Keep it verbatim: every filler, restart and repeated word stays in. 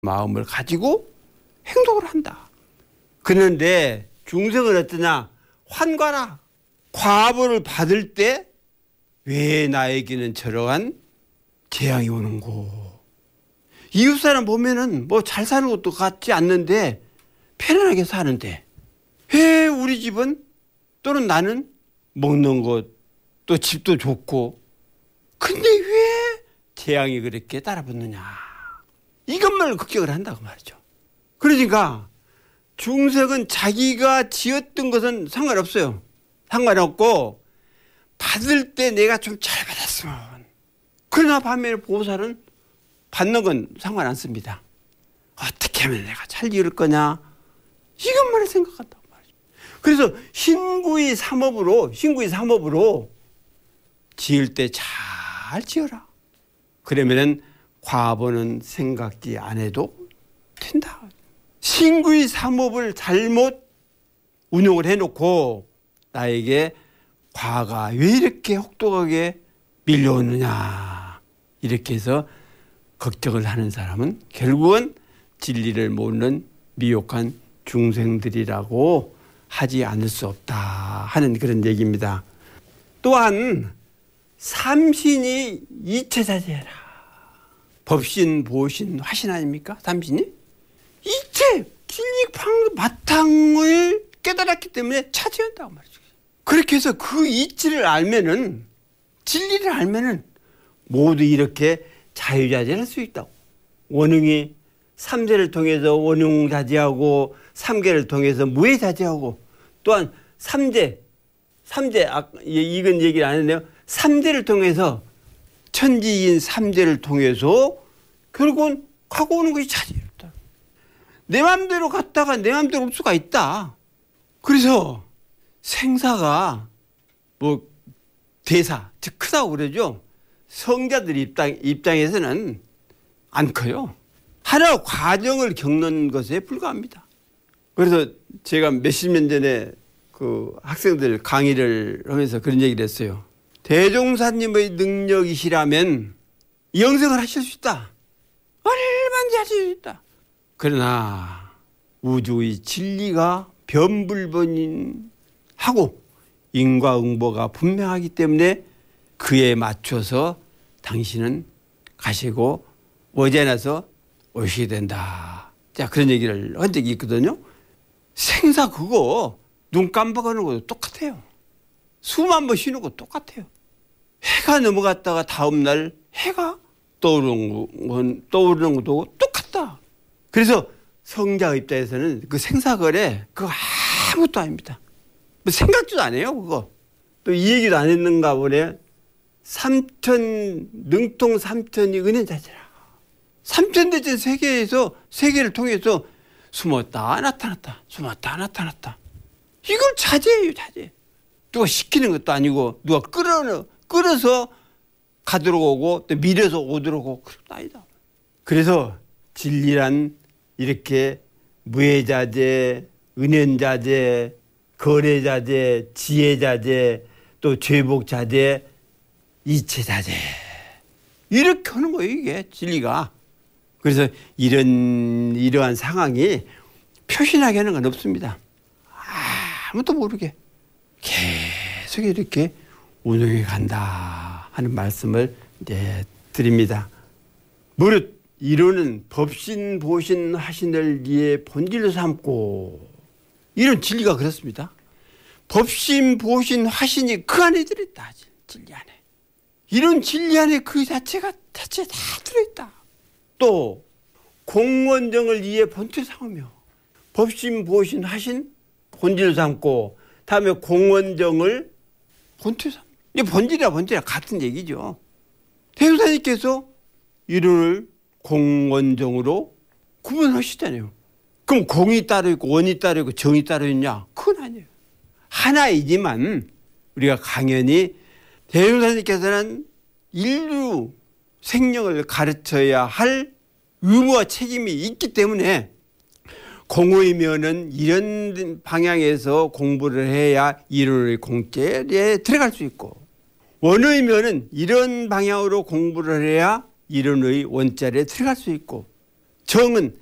마음을 가지고 행동을 한다. 그런데 중생은 어떠냐? 환과라. 과보를 받을 때 왜 나에게는 저러한 재앙이 오는고. 이웃 사람 보면은 뭐 잘 사는 것도 같지 않는데 편안하게 사는데 왜 우리 집은 또는 나는 먹는 것 또 집도 좋고 근데 왜 재앙이 그렇게 따라붙느냐. 이것만 걱정을 한다고 말이죠. 그러니까 중생은 자기가 지었던 것은 상관없어요. 상관없고 받을 때 내가 좀 잘 받았으면. 그러나 반면에 보살은 받는 건 상관 안 씁니다. 어떻게 하면 내가 잘 이룰 거냐. 이것만을 생각한다고 말이죠. 그래서 신구의 삼업으로 신구의 삼업으로 지을 때 잘 지어라. 그러면은 과보는 생각지 안 해도 된다. 신구의 삼업을 잘못 운용을 해놓고 나에게 과가 왜 이렇게 혹독하게 밀려오느냐 이렇게 해서 걱정을 하는 사람은 결국은 진리를 모르는 미혹한 중생들이라고 하지 않을 수 없다 하는 그런 얘기입니다. 또한 삼신이 이체자재라. 법신, 보신, 화신 아닙니까? 삼신이? 이체, 진리 바탕을 깨달았기 때문에 차지한다고 말이죠. 그렇게 해서 그 이치를 알면은, 진리를 알면은 모두 이렇게 자유자재할 수 있다고. 원흥이 삼재를 통해서 원흥자재하고 삼계를 통해서 무해자재하고 또한 삼재, 삼재, 아, 이건 얘기를 안 했네요. 삼재를 통해서 천지인 삼재를 통해서 결국은 가고 오는 것이 자유롭다. 내 마음대로 갔다가 내 마음대로 올 수가 있다. 그래서 생사가 뭐 대사, 즉 크다고 그러죠. 성자들 입장, 입장에서는 안 커요. 하나 과정을 겪는 것에 불과합니다. 그래서 제가 몇십 년 전에 그 학생들 강의를 하면서 그런 얘기를 했어요. 대종사님의 능력이시라면 영생을 하실 수 있다. 얼마든지 하실 수 있다. 그러나 우주의 진리가 변불변인하고 인과응보가 분명하기 때문에 그에 맞춰서 당신은 가시고 머지않아서 오시게 된다. 자, 그런 얘기를 한 적이 있거든요. 생사 그거 눈 깜빡하는 것도 똑같아요. 숨 한 번 쉬는 것도 똑같아요. 해가 넘어갔다가 다음날 해가 떠오르는 건, 떠오르는 것도 똑같다. 그래서 성자 입장에서는 그 생사거래 그거 아무것도 아닙니다. 뭐 생각지도 안 해요, 그거. 또 이 얘기도 안 했는가 보네. 삼천, 능통 삼천이 은혜자재라. 삼천대천 세계에서, 세계를 통해서 숨었다, 나타났다, 숨었다, 나타났다. 이걸 자재예요, 자재. 누가 시키는 것도 아니고, 누가 끌어, 끌어서 가도록 오고, 또 밀어서 오도록 오고, 그런 것도 아니다. 그래서 진리란 이렇게 무해자재, 은연자재, 거래자재, 지혜자재, 또 죄복자재, 이체자재. 이렇게 하는 거예요, 이게 진리가. 그래서 이런, 이러한 상황이 표신하게 하는 건 없습니다. 아무도 모르게 계속 이렇게 운영해 간다 하는 말씀을 이제 드립니다. 무릇 이론은 법신, 보신, 하신을 이에 본질로 삼고 이런 진리가 그렇습니다. 법신, 보신, 화신이 그 안에 들어있다. 진리 안에. 이런 진리 안에 그 자체가 자체 다 들어있다. 또 공원정을 이에 본질 삼으며 법신, 보신, 화신 본질 삼고 다음에 공원정을 본질 삼. 이 본질이야 본질이야 같은 얘기죠. 태우사님께서 이론을 공원정으로 구분하시잖아요. 그럼 공이 따로 있고 원이 따로 있고 정이 따로 있냐? 그건 아니에요. 하나이지만 우리가 강연히 대종사님께서는 인류 생명을 가르쳐야 할 의무와 책임이 있기 때문에 공의면은 이런 방향에서 공부를 해야 이론의 공제에 들어갈 수 있고 원의면은 이런 방향으로 공부를 해야 이론의 원자리에 들어갈 수 있고 정은